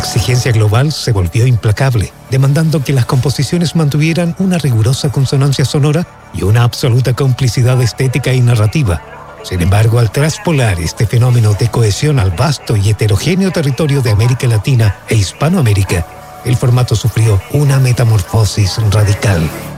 exigencia global se volvió implacable, demandando que las composiciones mantuvieran una rigurosa consonancia sonora y una absoluta complicidad estética y narrativa. Sin embargo, al traspolar este fenómeno de cohesión al vasto y heterogéneo territorio de América Latina e Hispanoamérica, el formato sufrió una metamorfosis radical.